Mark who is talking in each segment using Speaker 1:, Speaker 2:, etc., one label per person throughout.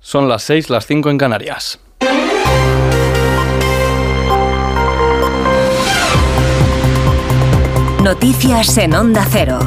Speaker 1: Son las 6, las 5 en Canarias.
Speaker 2: Noticias en Onda Cero.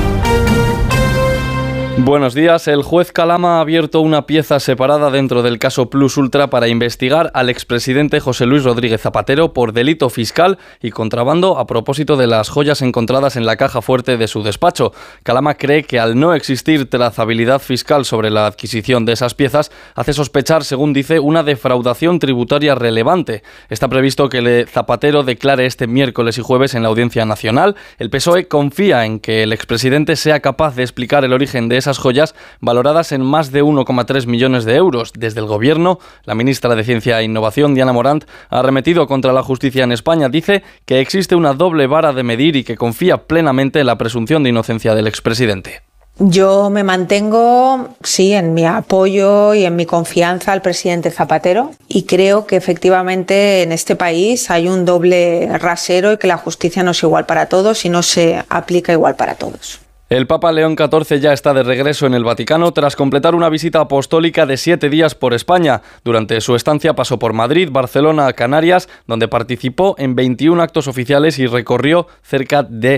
Speaker 1: Buenos días. El juez Calama ha abierto una pieza separada dentro del caso Plus Ultra para investigar al expresidente José Luis Rodríguez Zapatero por delito fiscal y contrabando a propósito de las joyas encontradas en la caja fuerte de su despacho. Calama cree que al no existir trazabilidad fiscal sobre la adquisición de esas piezas, hace sospechar, según dice, una defraudación tributaria relevante. Está previsto que Zapatero declare este miércoles y jueves en la Audiencia Nacional. El PSOE confía en que el expresidente sea capaz de explicar el origen de esas joyas valoradas en más de 1,3 millones de euros. Desde el Gobierno, la ministra de Ciencia e Innovación, Diana Morant, ha arremetido contra la justicia en España. Dice que existe una doble vara de medir y que confía plenamente en la presunción de inocencia del expresidente.
Speaker 3: Yo me mantengo, sí, en mi apoyo y en mi confianza al presidente Zapatero y creo que efectivamente en este país hay un doble rasero y que la justicia no es igual para todos y no se aplica igual para todos.
Speaker 1: El Papa León XIV ya está de regreso en el Vaticano tras completar una visita apostólica de 7 días por España. Durante su estancia pasó por Madrid, Barcelona, Canarias, donde participó en 21 actos oficiales y recorrió cerca de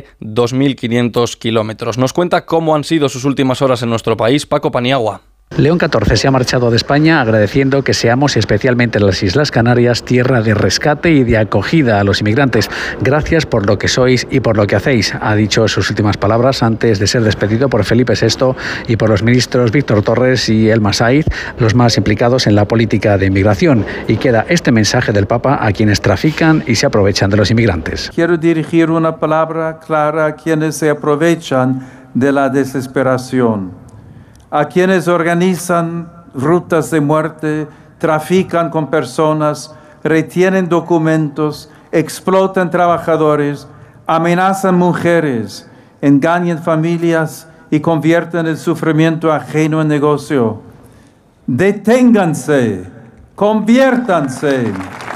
Speaker 1: 2.500 kilómetros. Nos cuenta cómo han sido sus últimas horas en nuestro país, Paco Paniagua.
Speaker 4: León XIV se ha marchado de España agradeciendo que seamos, especialmente en las Islas Canarias, tierra de rescate y de acogida a los inmigrantes. Gracias por lo que sois y por lo que hacéis, ha dicho sus últimas palabras antes de ser despedido por Felipe VI y por los ministros Víctor Torres y Elma Saiz, los más implicados en la política de inmigración. Y queda este mensaje del Papa a quienes trafican y se aprovechan de los inmigrantes.
Speaker 5: Quiero dirigir una palabra clara a quienes se aprovechan de la desesperación, a quienes organizan rutas de muerte, trafican con personas, retienen documentos, explotan trabajadores, amenazan mujeres, engañan familias y convierten el sufrimiento ajeno en negocio. Deténganse, conviértanse.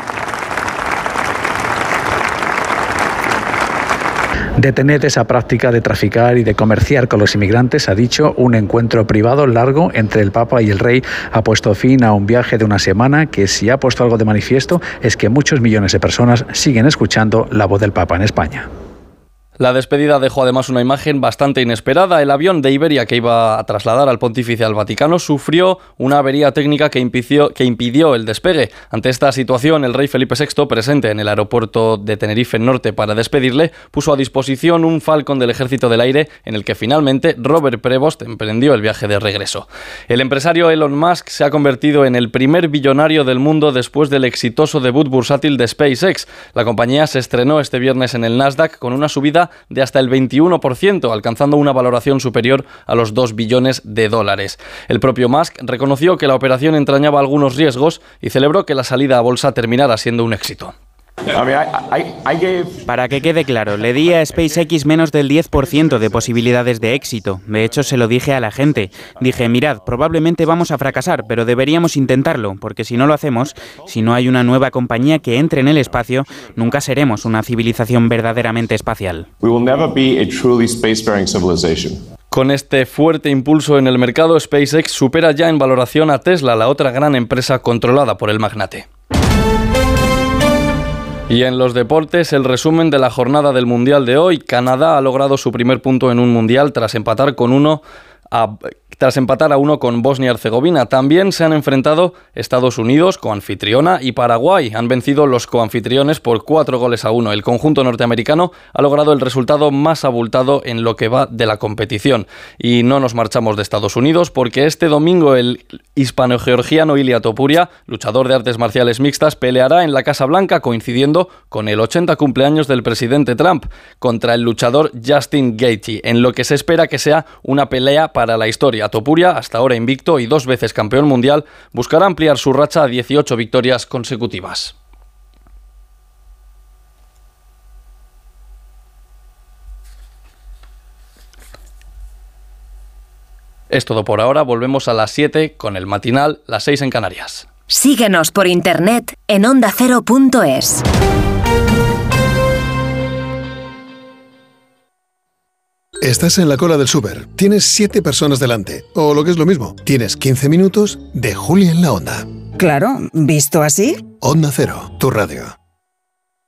Speaker 4: Detened esa práctica de traficar y de comerciar con los inmigrantes, ha dicho. Un encuentro privado largo entre el Papa y el Rey ha puesto fin a un viaje de una semana que, si ha puesto algo de manifiesto, es que muchos millones de personas siguen escuchando la voz del Papa en España.
Speaker 1: La despedida dejó además una imagen bastante inesperada. El avión de Iberia que iba a trasladar al pontífice al Vaticano sufrió una avería técnica que impidió el despegue. Ante esta situación, el rey Felipe VI, presente en el aeropuerto de Tenerife Norte para despedirle, puso a disposición un Falcon del Ejército del Aire en el que finalmente Robert Prevost emprendió el viaje de regreso. El empresario Elon Musk se ha convertido en el primer billonario del mundo después del exitoso debut bursátil de SpaceX. La compañía se estrenó este viernes en el Nasdaq con una subida de hasta el 21%, alcanzando una valoración superior a los $2 billones. El propio Musk reconoció que la operación entrañaba algunos riesgos y celebró que la salida a bolsa terminara siendo un éxito.
Speaker 6: Para que quede claro, le di a SpaceX menos del 10% de posibilidades de éxito. De hecho, se lo dije a la gente. Dije, mirad, probablemente vamos a fracasar, pero deberíamos intentarlo, porque si no lo hacemos, si no hay una nueva compañía que entre en el espacio, nunca seremos una civilización verdaderamente espacial.
Speaker 1: Con este fuerte impulso en el mercado, SpaceX supera ya en valoración a Tesla, la otra gran empresa controlada por el magnate. Y en los deportes, el resumen de la jornada del Mundial de hoy. Canadá ha logrado su primer punto en un Mundial tras empatar a uno con Bosnia-Herzegovina. También se han enfrentado Estados Unidos, coanfitriona, y Paraguay. Han vencido los coanfitriones por 4-1. El conjunto norteamericano ha logrado el resultado más abultado en lo que va de la competición. Y no nos marchamos de Estados Unidos porque este domingo el hispano-georgiano Ilia Topuria, luchador de artes marciales mixtas, peleará en la Casa Blanca coincidiendo con el 80 cumpleaños del presidente Trump contra el luchador Justin Gaethje, en lo que se espera que sea una pelea para la historia. Topuria, hasta ahora invicto y 2 veces campeón mundial, buscará ampliar su racha a 18 victorias consecutivas. Es todo por ahora, volvemos a las 7 con el matinal, las 6 en Canarias.
Speaker 2: Síguenos por internet en ondacero.es.
Speaker 7: Estás en la cola del súper, tienes 7 personas delante, o lo que es lo mismo, tienes 15 minutos de Julia en la Onda.
Speaker 8: Claro, visto así.
Speaker 7: Onda Cero, tu radio.